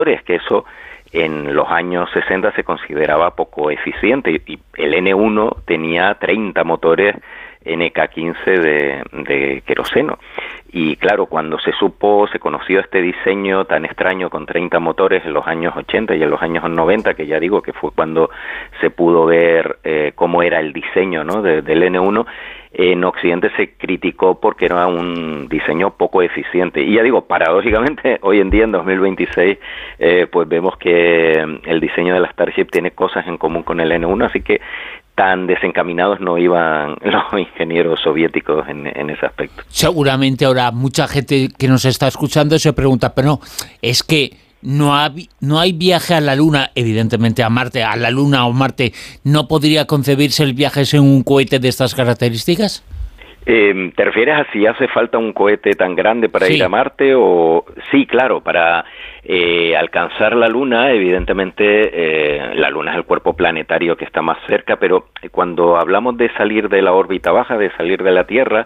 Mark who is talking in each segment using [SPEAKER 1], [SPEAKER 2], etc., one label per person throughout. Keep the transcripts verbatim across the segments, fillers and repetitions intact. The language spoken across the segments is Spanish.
[SPEAKER 1] es que eso en los años sesenta se consideraba poco eficiente, y el ene uno tenía treinta motores ene ka quince de, de queroseno. Y claro, cuando se supo, se conoció este diseño tan extraño con treinta motores en los años ochenta y en los años noventa, que ya digo que fue cuando se pudo ver eh, cómo era el diseño, ¿no?, de, del ene uno, en Occidente se criticó porque era un diseño poco eficiente. Y ya digo, paradójicamente, hoy en día, en dos mil veintiséis, eh, pues vemos que el diseño de la Starship tiene cosas en común con el ene uno, así que tan desencaminados no iban los ingenieros soviéticos en, en ese aspecto.
[SPEAKER 2] Seguramente ahora mucha gente que nos está escuchando se pregunta, pero no, es que no hay, no hay viaje a la Luna, evidentemente a Marte, a la Luna o Marte, ¿no podría concebirse el viaje en un cohete de estas características?
[SPEAKER 1] Eh, ¿Te refieres a si hace falta un cohete tan grande para
[SPEAKER 2] sí.
[SPEAKER 1] ir a Marte? O sí, claro, para eh, alcanzar la Luna, evidentemente eh, la Luna es el cuerpo planetario que está más cerca, pero cuando hablamos de salir de la órbita baja, de salir de la Tierra,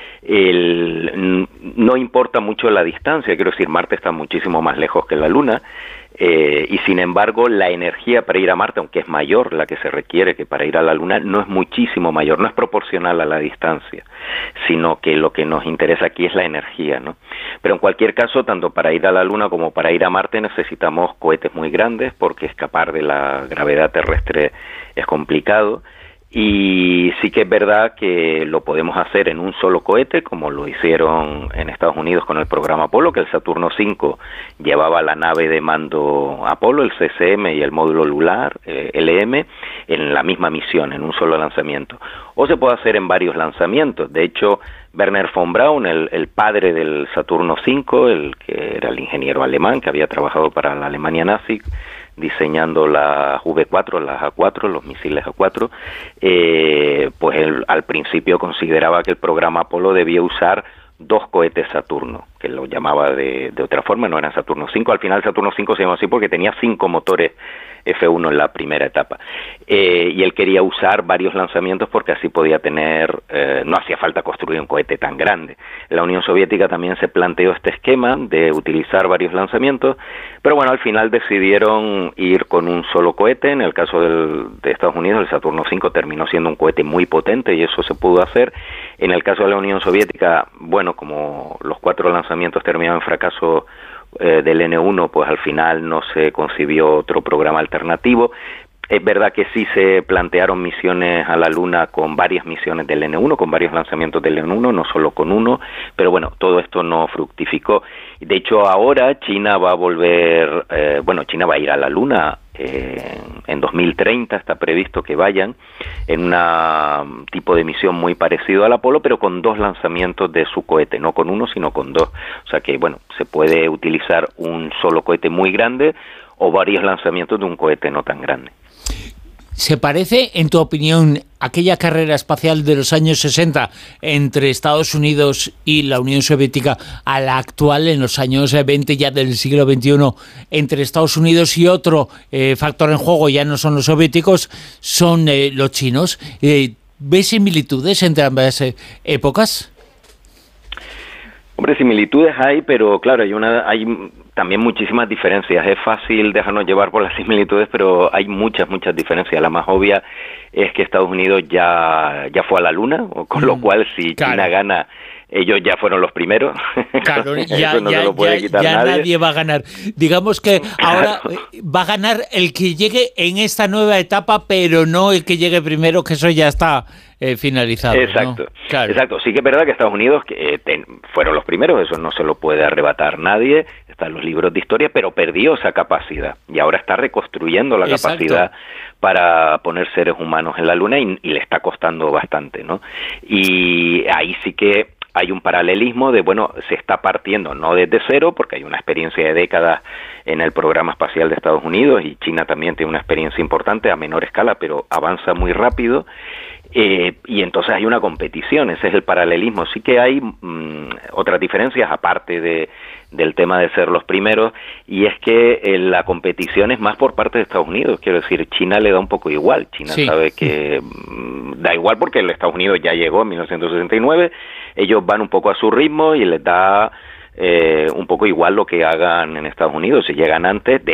[SPEAKER 1] el, no importa mucho la distancia, quiero decir, Marte está muchísimo más lejos que la Luna, eh, y sin embargo la energía para ir a Marte, aunque es mayor la que se requiere que para ir a la Luna, no es muchísimo mayor, no es proporcional a la distancia, sino que lo que nos interesa aquí es la energía, ¿no? Pero en cualquier caso, tanto para ir a la Luna como para ir a Marte necesitamos cohetes muy grandes, porque escapar de la gravedad terrestre es complicado. Y sí que es verdad que lo podemos hacer en un solo cohete, como lo hicieron en Estados Unidos con el programa Apolo, que el Saturno cinco llevaba la nave de mando Apolo, el ce ce eme y el módulo lunar, eh, ele eme, en la misma misión, en un solo lanzamiento. O se puede hacer en varios lanzamientos. De hecho, Wernher von Braun, el, el padre del Saturno cinco, el que era el ingeniero alemán que había trabajado para la Alemania nazi, diseñando las ve cuatro, las a cuatro, los misiles a cuatro, eh, pues él al principio consideraba que el programa Apolo debía usar dos cohetes Saturno, que lo llamaba de, de otra forma, no eran Saturno cinco, al final Saturno cinco se llamó así porque tenía cinco motores efe uno en la primera etapa, eh, y él quería usar varios lanzamientos porque así podía tener, eh, no hacía falta construir un cohete tan grande. La Unión Soviética también se planteó este esquema de utilizar varios lanzamientos, pero bueno, al final decidieron ir con un solo cohete. En el caso del, de Estados Unidos, el Saturno cinco terminó siendo un cohete muy potente y eso se pudo hacer. En el caso de la Unión Soviética, bueno, como los cuatro lanzamientos terminaron en fracaso eh, del ene uno, pues al final no se concibió otro programa alternativo. Es verdad que sí se plantearon misiones a la Luna con varias misiones del ene uno, con varios lanzamientos del ene uno, no solo con uno, pero bueno, todo esto no fructificó. De hecho, ahora China va a volver, eh, bueno, China va a ir a la Luna eh, en dos mil treinta, está previsto que vayan en un tipo de misión muy parecido al Apolo, pero con dos lanzamientos de su cohete, no con uno, sino con dos. O sea que, bueno, se puede utilizar un solo cohete muy grande o varios lanzamientos de un cohete no tan grande.
[SPEAKER 2] ¿Se parece, en tu opinión, aquella carrera espacial de los años sesenta entre Estados Unidos y la Unión Soviética a la actual en los años veinte ya del siglo veintiuno entre Estados Unidos y otro eh, factor en juego, ya no son los soviéticos, son eh, los chinos? Eh, ¿Ves similitudes entre ambas eh, épocas?
[SPEAKER 1] Hombre, similitudes hay, pero claro, hay una hay también muchísimas diferencias. Es fácil dejarnos llevar por las similitudes, pero hay muchas, muchas diferencias. La más obvia es que Estados Unidos ya, ya fue a la Luna, con mm, lo cual si claro. China gana, ellos ya fueron los primeros.
[SPEAKER 2] Claro, ya,
[SPEAKER 1] Eso no
[SPEAKER 2] ya,
[SPEAKER 1] se lo puede
[SPEAKER 2] ya,
[SPEAKER 1] quitar
[SPEAKER 2] ya
[SPEAKER 1] nadie.
[SPEAKER 2] nadie va a ganar. Digamos que ahora
[SPEAKER 1] Claro.
[SPEAKER 2] va a ganar el que llegue en esta nueva etapa, pero no el que llegue primero, que eso ya está eh, finalizado.
[SPEAKER 1] Exacto,
[SPEAKER 2] ¿no? Claro.
[SPEAKER 1] Exacto. Sí que es verdad que Estados Unidos que, eh, ten, fueron los primeros, eso no se lo puede arrebatar nadie, están los libros de historia, pero perdió esa capacidad y ahora está reconstruyendo la
[SPEAKER 2] Exacto.
[SPEAKER 1] capacidad para poner seres humanos en la Luna y, y le está costando bastante, ¿no? Y ahí sí que hay un paralelismo de, bueno, se está partiendo, no desde cero, porque hay una experiencia de décadas en el programa espacial de Estados Unidos y China también tiene una experiencia importante a menor escala, pero avanza muy rápido. Eh, y entonces hay una competición, ese es el paralelismo. Sí que hay mmm, otras diferencias aparte de, del tema de ser los primeros, y es que eh, la competición es más por parte de Estados Unidos. Quiero decir, China le da un poco igual. China sí. sabe que mmm, da igual porque el Estados Unidos ya llegó en mil novecientos sesenta y nueve, ellos van un poco a su ritmo y les da eh, un poco igual lo que hagan en Estados Unidos. Si llegan antes, de